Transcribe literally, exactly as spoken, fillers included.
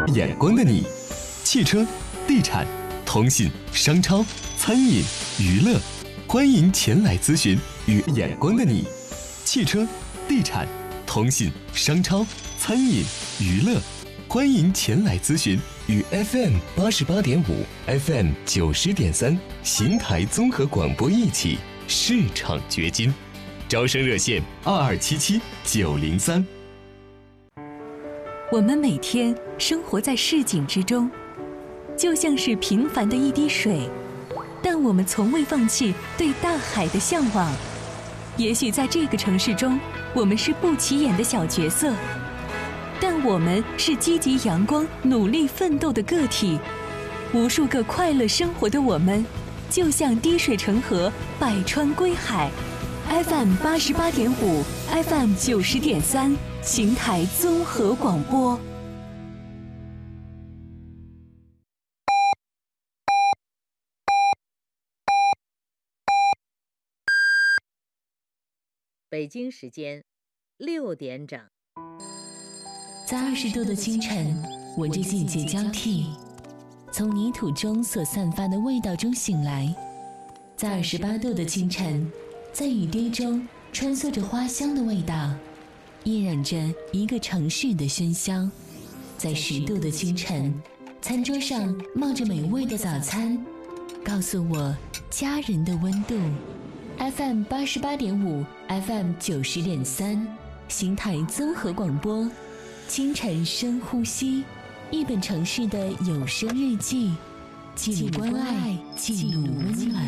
眼光的你，汽车、地产、通信、商超、餐饮、娱乐，欢迎前来咨询。与眼光的你，汽车、地产、通信、商超、餐饮、娱乐，欢迎前来咨询。与 F M 八十八点五、F M 九十点三邢台综合广播一起市场掘金，招生热线二二七七九零三。 我们每天生活在市井之中，就像是平凡的一滴水，但我们从未放弃对大海的向往。也许在这个城市中，我们是不起眼的小角色，但我们是积极阳光、努力奋斗的个体。无数个快乐生活的我们，就像滴水成河，百川归海。F M 八十八点五 ，F M 九十点三，邢台综合广播。 北京时间六点整。 在二十度的清晨，闻着季节交替，从泥土中所散发的味道中醒来；在二十八度的清晨，在雨滴中穿梭着花香的味道，依染着一个城市的喧嚣；在十度的清晨，餐桌上冒着美味的早餐，告诉我家人的温度。F M 八十八点五 ，F M 九十点三，邢台综合广播。清晨深呼吸，一本城市的有声日记，记录关爱，记录温暖。